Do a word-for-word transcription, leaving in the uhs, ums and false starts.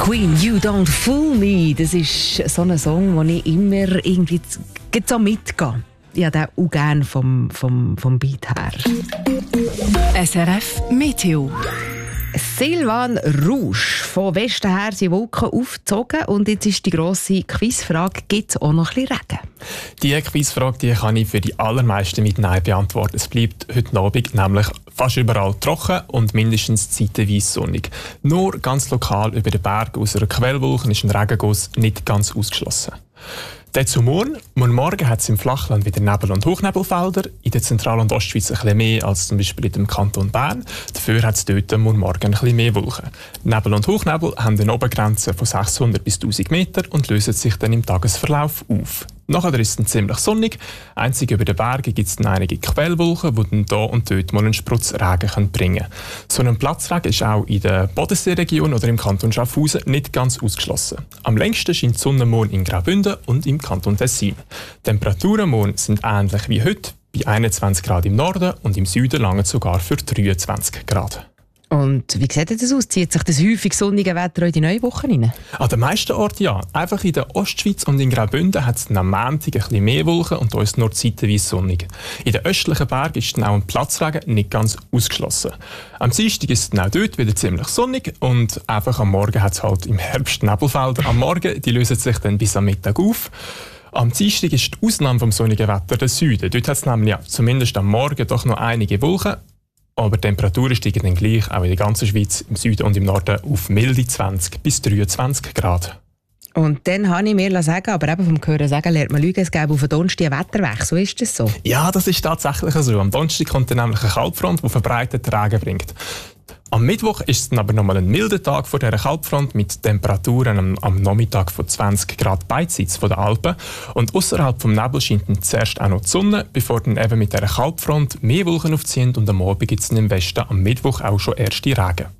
Queen, You Don't Fool Me. Das ist so ein Song, wo ich immer irgendwie so mitgehe. Ich habe den auch gerne vom, vom, vom Beat her. S R F Meteo. Silvan Rouge. Von Westen her sind Wolken aufgezogen und jetzt ist die grosse Quizfrage, gibt es auch noch ein bisschen Regen? Diese Quizfrage die kann ich für die allermeisten mit Nein beantworten. Es bleibt heute Abend nämlich fast überall trocken und mindestens zeitweise sonnig. Nur ganz lokal über den Berg aus einer Quellwolke ist ein Regenguss nicht ganz ausgeschlossen. Dann zum Morgen. Morgen hat es im Flachland wieder Nebel- und Hochnebelfelder. In der Zentral- und Ostschweiz ein bisschen mehr als zum Beispiel in dem Kanton Bern. Dafür hat es dort morgen ein bisschen mehr Wolken. Nebel und Hochnebel haben eine Obergrenze von sechshundert bis tausend Meter und lösen sich dann im Tagesverlauf auf. Nachher ist es dann ziemlich sonnig. Einzig über den Bergen gibt es dann einige Quellwolken, die dann hier und dort mal einen Sprutz Regen bringen können. So ein Platzregen ist auch in der Bodenseeregion oder im Kanton Schaffhausen nicht ganz ausgeschlossen. Am längsten scheint die Sonne morgen in Graubünden und im Kanton Tessin. Die Temperaturen morgen sind ähnlich wie heute, bei einundzwanzig Grad im Norden und im Süden lange sogar für dreiundzwanzig Grad. Und wie sieht das aus? Zieht sich das häufig sonnige Wetter in die neue Woche rein? An den meisten Orten ja. Einfach in der Ostschweiz und in Graubünden hat es am Montag ein bisschen mehr Wolken und da ist es nur zeitweise sonnig. In den östlichen Bergen ist dann auch ein Platzregen nicht ganz ausgeschlossen. Am Dienstag ist es dann auch dort wieder ziemlich sonnig und einfach am Morgen hat es halt im Herbst Nebelfelder. Am Morgen die lösen sich dann bis am Mittag auf. Am Dienstag ist die Ausnahme vom sonnigen Wetter der Süden. Dort hat es nämlich ja, zumindest am Morgen doch noch einige Wolken. Aber die Temperaturen steigen dann gleich auch in der ganzen Schweiz, im Süden und im Norden, auf milde zwanzig bis dreiundzwanzig Grad. Und dann habe ich mir sagen, aber eben vom Hören sagen lernt man lügen, es gäbe auf den Donnerstag einen Wetterwechsel. Ist das so? Ja, das ist tatsächlich so. Am Donnerstag kommt dann nämlich eine Kaltfront, die verbreiteten Regen bringt. Am Mittwoch ist es dann aber nochmal ein milder Tag vor dieser Kaltfront mit Temperaturen am, am Nachmittag von zwanzig Grad beidseits von den Alpen. Und außerhalb vom Nebel scheint dann zuerst auch noch die Sonne, bevor dann eben mit dieser Kaltfront mehr Wolken aufziehen und am Abend gibt es im Westen am Mittwoch auch schon erste Regen.